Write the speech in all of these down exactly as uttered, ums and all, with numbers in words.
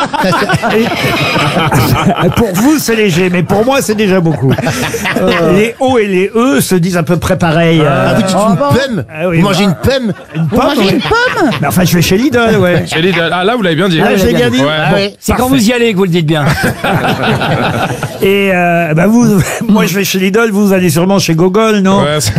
Pour vous, c'est léger, mais pour moi, c'est déjà beaucoup. Les O et les E se disent à peu près pareil. Ah, vous dites Oh, une bon. pomme Ah oui, Vous mangez bah. une pomme Une Vous pomme, mangez oui. une pomme? Mais enfin, je vais chez Lidl, ouais. Chez Lidl. Ah là, vous l'avez bien dit. Ah, je l'ai bien dit. Ouais, Ah bon. oui. C'est quand vous y allez que vous le dites bien. Et euh, bah vous, moi, je vais chez Lidl, vous allez sûrement chez Gogol, non? Ouais, c'est-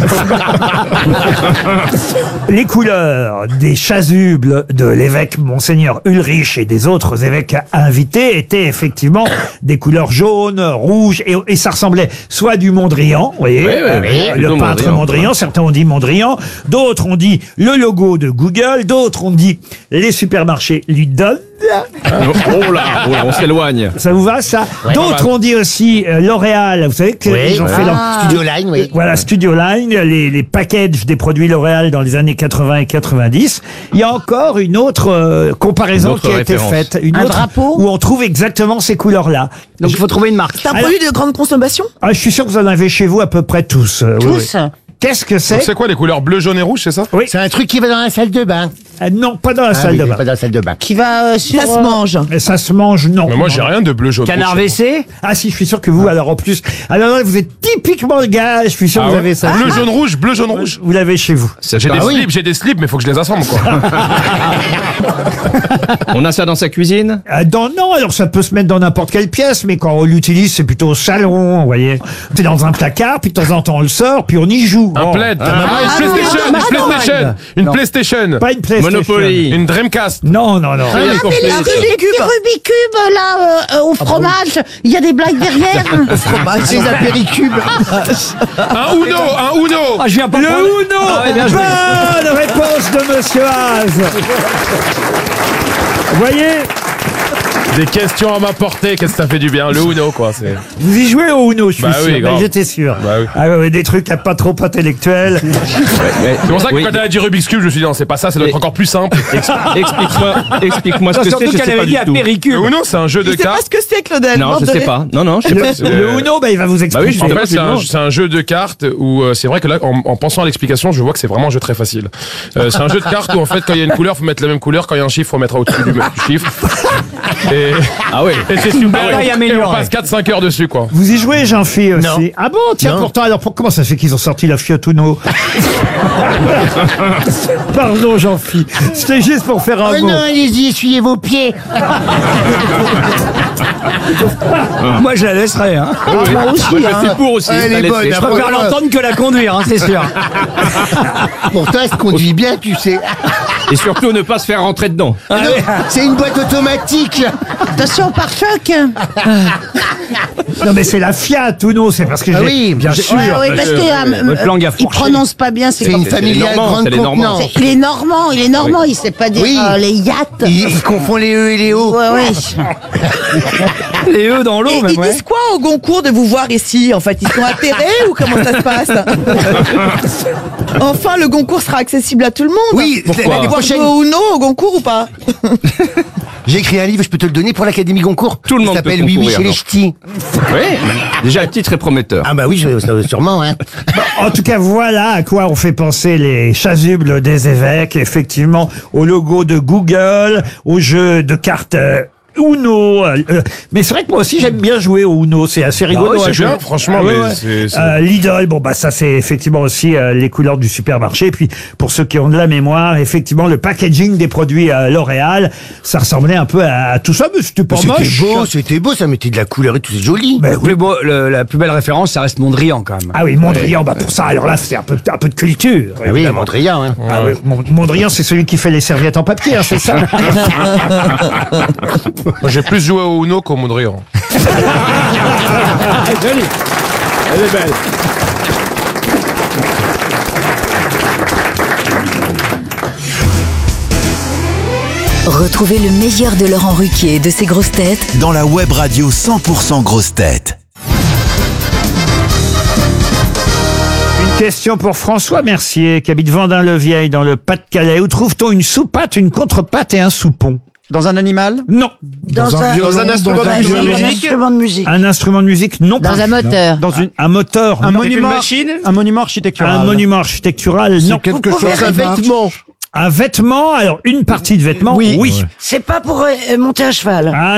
Les couleurs des chasubles de l'évêque Monseigneur Ulrich et des autres évêques invités étaient effectivement des couleurs jaunes, rouges, et, et ça ressemblait soit à du Mondrian, vous voyez, Oui, oui, euh, oui, le plutôt peintre Mondrian. Mondrian, certains ont dit Mondrian, d'autres ont dit le logo de Google, d'autres ont dit les supermarchés Lidl. Oh là, oh là, on s'éloigne. Ça vous va, ça? D'autres ont dit aussi euh, L'Oréal, vous savez qu'ils Oui, ont fait leur... Studio Line, oui. Voilà, Studio Line, les, les packages des produits L'Oréal dans les années quatre-vingts et quatre-vingt-dix. Il y a encore une autre euh, comparaison Une autre qui a été référence. faite. Une Un autre drapeau où on trouve exactement ces couleurs-là. Donc il faut trouver une marque. C'est un Alors- produit de grande consommation? Ah, je suis sûr que vous en avez chez vous à peu près tous. euh, oui, Tous? oui. Qu'est-ce que Donc, c'est? c'est quoi les couleurs bleu, jaune et rouge, c'est ça? Oui. C'est un truc qui va dans la salle de bain. Ah, non, pas dans la Ah salle oui, de Pas bain. dans la salle de bain. Qui va euh, sur... Ça se euh, mange. Et ça se mange, non. Mais moi, j'ai rien de bleu, jaune, Canard rouge. W C. Ah si, je suis sûr que vous, alors en plus... Alors là, vous êtes typiquement le gars, je suis sûr que Ah vous ouais avez ça. Bleu, jaune, rouge, bleu, jaune, rouge. Vous l'avez chez vous. J'ai Bah des oui. slips, j'ai des slips, mais faut que je les assemble, quoi. On a ça dans sa cuisine? Ah, dans, non, alors ça peut se mettre dans n'importe quelle pièce, mais quand on l'utilise, c'est plutôt au salon, vous voyez. C'est dans un placard, puis de temps en temps on le sort, puis on y joue. Un Oh. plaid. Ah, une PlayStation, non, une non, PlayStation, une Non. PlayStation, Pas une PlayStation. Monopoly. une Dreamcast. Non, non, non. Ah, mais les petits Rubik's là, euh, euh, au fromage, il y a des blagues derrière. C'est un péricube. Un Uno, un Uno. Ah, je viens pas Le prendre- Uno. Ah ouais, bien joué. Bonne réponse de Monsieur Haas. Vous voyez, Des questions à ma portée, qu'est-ce que ça fait du bien? Le Uno, quoi. C'est. vous y jouez au Uno, je suis Bah sûr. oui, Ben, grave. J'étais sûr. Bah oui. Ah ouais, des trucs pas trop intellectuels. C'est pour ça que Oui. quand elle a dit Rubik's Cube, je me suis dit non, c'est pas ça, ça doit être Et- encore plus simple. Ex- Explique-moi, explique-moi ce que c'est, Surtout je qu'elle sais avait pas dit du à tout. Péricube. Le Uno, c'est un jeu de Je sais pas cartes. ce que c'est, Claudel. Non, Morte je de sais rire. pas. Non, non, je sais Le, pas. c'est- le Uno, ben, il va vous Bah oui, expliquer. je En sais pas. fait, c'est un, non. c'est un jeu de cartes où euh, c'est vrai que là, en, en pensant à l'explication, je vois que c'est vraiment un jeu très facile. Euh, c'est un jeu de cartes où en fait, quand il y a une couleur, faut mettre la même couleur. Quand il y a un chiffre, faut mettre au-dessus du, du chiffre. Et, Ah oui. et c'est super. Bataille Et on améliorée. passe quatre cinq heures dessus, quoi. Vous y jouez, Jean-Phi, aussi? Non. Ah bon, tiens, Non. pourtant, alors pour- comment ça se fait qu'ils ont sorti la Fiat Uno? Pardon, Jean-Phi. C'était juste pour faire un Oh mot. non, allez-y, essuyez vos pieds. Moi, je la laisserai. Hein. Ah, moi aussi, Moi, je hein. suis pour aussi. Elle est la laisser. bonne, Je hein. préfère l'entendre que la conduire, hein, c'est sûr. Pourtant, elle se conduit bien, tu sais. Et surtout, ne pas se faire rentrer dedans. Non, c'est une boîte automatique. Attention, pare-choc. Non, mais c'est la Fiat Uno, c'est parce que Ah j'ai... oui, bien j'ai- sûr. Ouais, ouais, parce que euh, Votre langue a il fourché. prononce pas bien. C'est une c'est familiale les Normands, grande c'est les Normands. contenance. Il est normand, il est normand, il sait pas dire Oui. euh, les yachts. Il, il confond les E et les O. Ouais, ouais. Les œufs dans l'eau, Et même, ils ouais. disent quoi au Goncourt de vous voir ici? En fait, ils sont atterrés ou comment ça se passe? Enfin, le Goncourt sera accessible à tout le monde. Oui, Pourquoi l'année Voir prochaine, jouer au Uno au Goncourt ou pas? j'ai écrit un livre, je peux te le donner pour l'Académie Goncourt. Tout le monde Il peut s'appelle Oui, oui, concourir, chez les non. ch'tis. Oui. Déjà, le titre est prometteur. Ah bah oui, je- ça- sûrement, hein. En tout cas, voilà à quoi ont fait penser les chasubles des évêques, effectivement, au logo de Google, au jeu de cartes euh, Uno. euh, euh, mais c'est vrai que moi aussi, j'aime bien jouer au Uno, c'est assez rigolo. ouais, c'est à jouer. bien, franchement, Ah ouais, mais ouais. c'est- c'est- Euh, Lidl, bon bah ça c'est effectivement aussi euh, les couleurs du supermarché. Et puis pour ceux qui ont de la mémoire, effectivement le packaging des produits euh, L'Oréal, ça ressemblait un peu à, à tout ça, mais c'était pas C'était moche. beau, c'était beau, ça mettait de la couleur et tout, c'est joli. Ben Le oui. plus beau- le- la plus belle référence, ça reste Mondrian, quand même. Ah oui, Mondrian, bah pour ça, alors là c'est un peu, un peu de culture. Ah oui, évidemment. Mondrian, hein. Ah oui, Mon- Mondrian, c'est celui qui fait les serviettes en papier, hein, c'est ça? Moi, j'ai plus joué au Uno qu'au Mondrian. Joli. Elle est belle. Retrouvez le meilleur de Laurent Ruquier et de ses grosses têtes dans la web radio cent pour cent grosses têtes. Une question pour François Mercier, qui habite Vendin-le-Vieil, dans le Pas-de-Calais. Où trouve-t-on une soupate, une contrepâte et un soupon? Dans un animal? Non. Dans, un, Dans un instrument de un musique. instrument de musique. Un instrument de musique? Non. Dans pas. un moteur. Dans une, un moteur? Un non. monument, un monument architectural. Un monument architectural? Non. Quelque chose, un vêtement. Un vêtement? Alors, une partie de vêtement? Oui. Oui. C'est pas pour euh, monter à cheval. Ah,